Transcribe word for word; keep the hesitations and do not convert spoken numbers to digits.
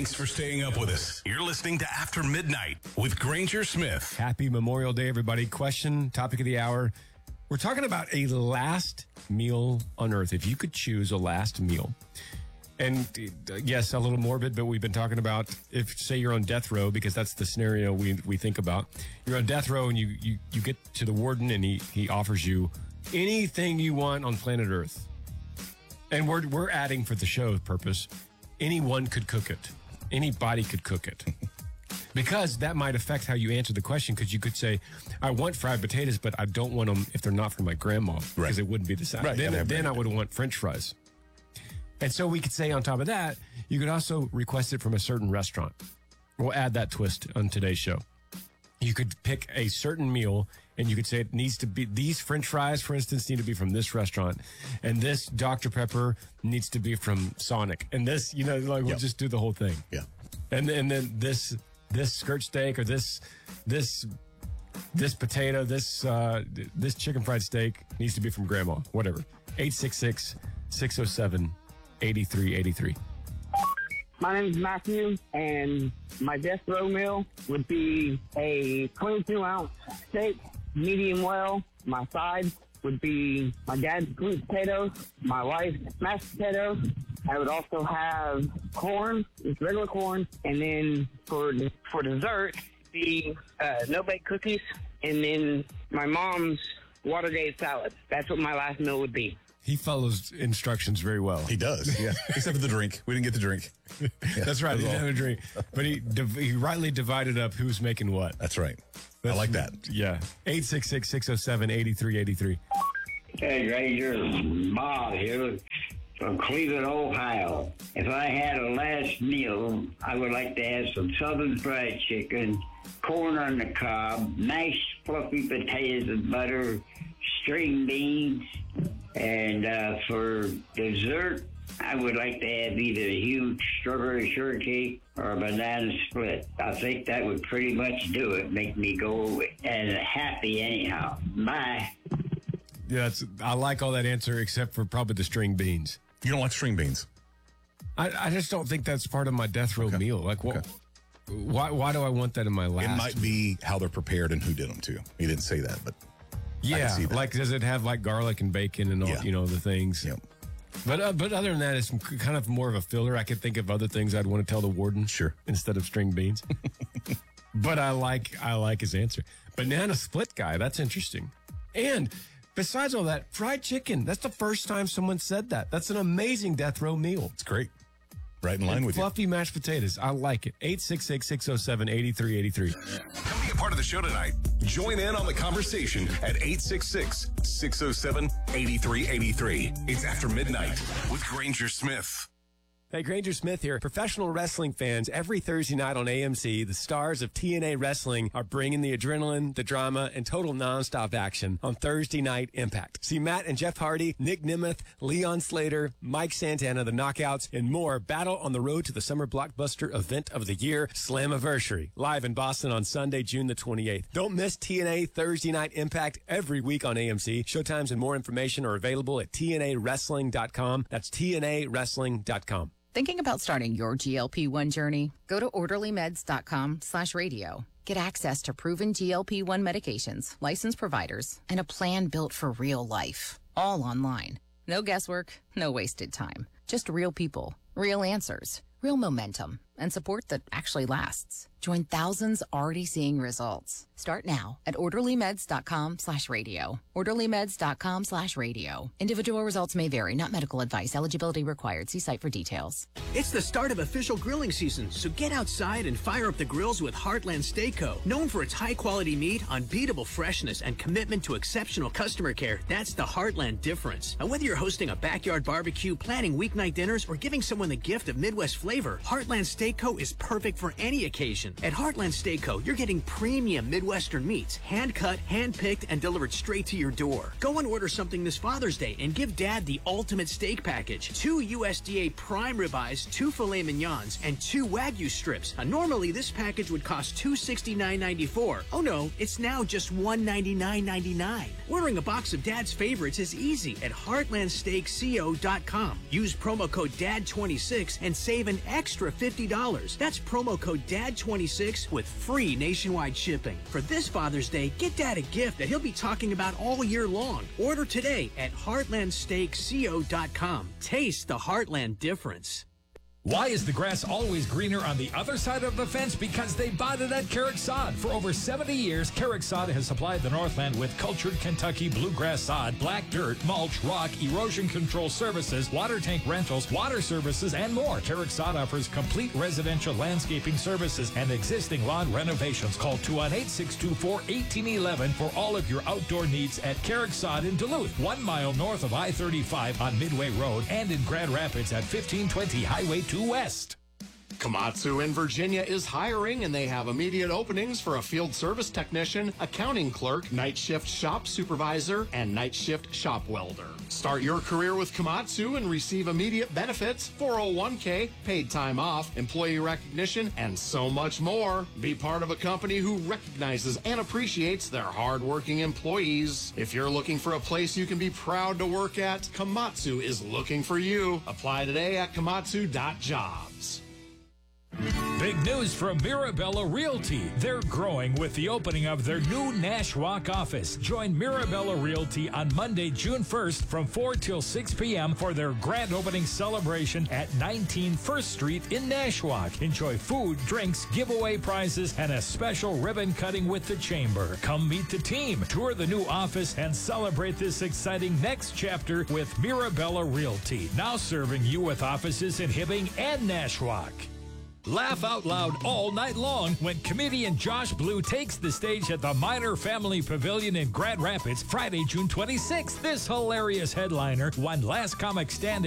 Thanks for staying up with us. You're listening to After Midnight with Granger Smith. Happy Memorial Day, everybody. Question, topic of the hour. We're talking about a last meal on Earth. If you could choose a last meal. And uh, yes, a little morbid, but we've been talking about if, say, you're on death row, because that's the scenario we we think about. You're on death row and you, you, you get to the warden and he, he offers you anything you want on planet Earth. And we're, we're adding for the show's purpose, anyone could cook it. Anybody could cook it. Because that might affect how you answer the question, because you could say, I want fried potatoes, but I don't want them if they're not from my grandma, because Right. it wouldn't be the same. Right, Then, yeah, then right. I would want French fries. And so we could say on top of that, you could also request it from a certain restaurant. We'll add that twist on today's show. You could pick a certain meal and you could say it needs to be, these French fries, for instance, need to be from this restaurant. And this Doctor Pepper needs to be from Sonic. And this, you know, like we'll Yep. just do the whole thing. Yeah. And and then this this skirt steak or this this this potato, this uh, this chicken fried steak needs to be from Grandma. Whatever. eight six six, six oh seven, eight three eight three. My name is Matthew, and my death row meal would be a twenty-two ounce steak, medium well. My sides would be my dad's sweet potatoes, my wife's mashed potatoes. I would also have corn, just regular corn, and then for for dessert, the uh, no-bake cookies, and then my mom's Watergate salad. That's what my last meal would be. He follows instructions very well. He does, yeah. Except for the drink. We didn't get the drink. Yeah, That's right. He all. didn't have a drink. But he, div- he rightly divided up who's making what. That's right. That's, I like that. Yeah. eight six six, six oh seven, eight three eight three. Hey, Granger, Bob here from Cleveland, Ohio. If I had a last meal, I would like to have some southern fried chicken, corn on the cob, mashed fluffy potatoes and butter, string beans, and uh, for dessert, I would like to have either a huge strawberry shortcake or a banana split. I think that would pretty much do it, make me go and happy anyhow. Bye. Yeah, that's, I like all that answer except for probably the string beans. You don't like string beans? I, I just don't think that's part of my death row Okay. meal. Like, what? Okay. Why? Why do I want that in my last? It might be how they're prepared and who did them too. He didn't say that, but Yeah, see that. like does it have like garlic and bacon and all? Yeah. You know the things. Yep. But uh, but other than that, it's kind of more of a filler. I could think of other things I'd want to tell the warden. Sure. Instead of string beans. But I like I like his answer. Banana split guy. That's interesting. And besides all that, fried chicken. That's the first time someone said that. That's an amazing death row meal. it's great. Right in line And with you. fluffy mashed potatoes. I like it. eight six six, six oh seven, eight three eight three. Come be a part of the show tonight. Join in on the conversation at eight six six, six oh seven, eight three eight three. It's After Midnight with Granger Smith. Hey, Granger Smith here. Professional wrestling fans, every Thursday night on A M C, the stars of T N A Wrestling are bringing the adrenaline, the drama, and total nonstop action on Thursday Night Impact. See Matt and Jeff Hardy, Nick Nemeth, Leon Slater, Mike Santana, the Knockouts, and more battle on the road to the summer blockbuster event of the year, Slammiversary, live in Boston on Sunday, June the twenty-eighth. Don't miss T N A Thursday Night Impact every week on A M C. Showtimes and more information are available at T N A wrestling dot com. That's T N A wrestling dot com. Thinking about starting your G L P one journey? Go to orderly meds dot com slash radio. Get access to proven G L P one medications, licensed providers, and a plan built for real life. All online. No guesswork, no wasted time. Just real people, real answers, real momentum, and support that actually lasts. Join thousands already seeing results. Start now at orderly meds dot com slash radio. orderly meds dot com slash radio. Individual results may vary, not medical advice. Eligibility required. See site for details. It's the start of official grilling season, so get outside and fire up the grills with Heartland Steak Co. Known for its high-quality meat, unbeatable freshness, and commitment to exceptional customer care, that's the Heartland difference. And whether you're hosting a backyard barbecue, planning weeknight dinners, or giving someone the gift of Midwest flavor, Heartland Steak Co. is perfect for any occasion. At Heartland Steak Co., you're getting premium Midwestern meats, hand-cut, hand-picked, and delivered straight to your door. Go and order something this Father's Day and give Dad the ultimate steak package. Two U S D A prime ribeyes, two filet mignons, and two Wagyu strips. Now, normally, this package would cost two hundred sixty-nine ninety-four. Oh no, it's now just one hundred ninety-nine ninety-nine. Ordering a box of Dad's favorites is easy at heartland steak co dot com. Use promo code D A D twenty-six and save an extra fifty dollars dollars. That's promo code D A D twenty-six with free nationwide shipping. For this Father's Day, get Dad a gift that he'll be talking about all year long. Order today at heartland steak co dot com. Taste the Heartland difference. Why is the grass always greener on the other side of the fence? Because they bought it at Carrick Sod. For over seventy years, Carrick Sod has supplied the Northland with cultured Kentucky bluegrass sod, black dirt, mulch, rock, erosion control services, water tank rentals, water services, and more. Carrick Sod offers complete residential landscaping services and existing lawn renovations. Call two one eight, six two four, one eight one one for all of your outdoor needs at Carrick Sod in Duluth, one mile north of I thirty-five on Midway Road, and in Grand Rapids at fifteen twenty Highway two West. Komatsu in Virginia is hiring, and they have immediate openings for a field service technician, accounting clerk, night shift shop supervisor, and night shift shop welder. Start your career with Komatsu and receive immediate benefits, four oh one k, paid time off, employee recognition, and so much more. Be part of a company who recognizes and appreciates their hard-working employees. If you're looking for a place you can be proud to work at, Komatsu is looking for you. Apply today at komatsu dot jobs. Big news from Mirabella Realty. They're growing with the opening of their new Nashwauk office. Join Mirabella Realty on Monday, June first from four till six p.m. for their grand opening celebration at nineteen First Street in Nashwauk. Enjoy food, drinks, giveaway prizes, and a special ribbon cutting with the chamber. Come meet the team, tour the new office, and celebrate this exciting next chapter with Mirabella Realty. Now serving you with offices in Hibbing and Nashwauk. Laugh out loud all night long when comedian Josh Blue takes the stage at the Minor Family Pavilion in Grand Rapids Friday, June twenty-sixth. This hilarious headliner won Last Comic Standing